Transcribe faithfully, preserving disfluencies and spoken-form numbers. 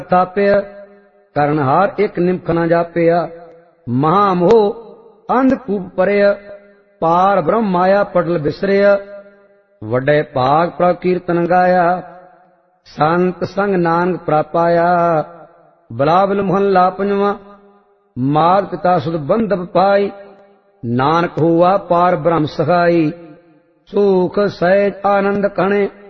ਤਾਪਿਆ ਕਰਨ ਹਾਰ ਇੱਕ ਨਿਮਖ ਨਾ ਜਾਪਿਆ। ਮਹਾ ਮੋਹ ਅੰਧ ਕੂਪ ਪਰਿਆ ਪਾਰ ਬ੍ਰਹਮ ਮਾਇਆ ਪਟਲ ਬਿਸਰਿਆ। ਵੱਡੇ ਭਾਗ ਪ੍ਰਭ ਕੀਰਤਨ ਗਾਇਆ ਸੰਤ ਸੰਗ ਨਾਨਕ ਪ੍ਰਾਪਾਇਆ। ਬਲਾਵਲ ਮੁਹੱਲਾ ਪੰਜਵਾਂ। ਮਾਤ ਪਿਤਾ ਸੁਧ ਬੰਧਪ ਪਾਈ ਨਾਨਕ ਹੁਆ ਪਾਰ ਬ੍ਰਹਮ ਸਖਾਈ। ਸੁਖ ਸਹਿਜ ਆਨੰਦ ਕਣੇ